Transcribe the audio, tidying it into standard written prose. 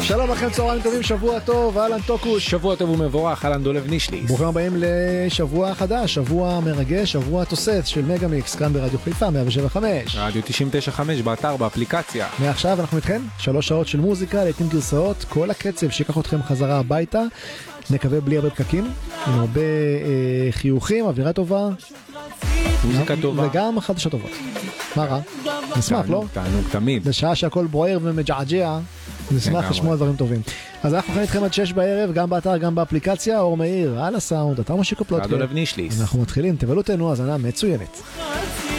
שלום לכם, צהריים טובים, שבוע טוב, אהלן טוקוש. שבוע טוב ומבורך, אהלן דולב נישליס. ברוכים הבאים לשבוע חדש, שבוע מרגש, שבוע תוסס של מגה-מיקס, כאן ברדיו חיפה, 107.5. רדיו 99.5, באתר, באפליקציה. מעכשיו אנחנו איתכם, 3 שעות של מוזיקה, לעתים גרסאות, כל הקצב שיקח אתכם חזרה הביתה, נקווה בלי הרבה פקקים, עם הרבה חיוכים, אווירה טובה. מוזיקה טובה. וגם חדשות טובות. מה רע? נשמח, לא? תענוג תמיד. בשעה שהכל בוער ומג'עג'ע, נשמח לשמוע דברים טובים. אז אנחנו חיים איתכם עד 6 בערב, גם באתר, גם באפליקציה, אור מאיר, על הסאונד, אתר משיקו פלוטקאסט. דולב נישליס. אנחנו מתחילים, תבלו תנו, האזנה מצוינת.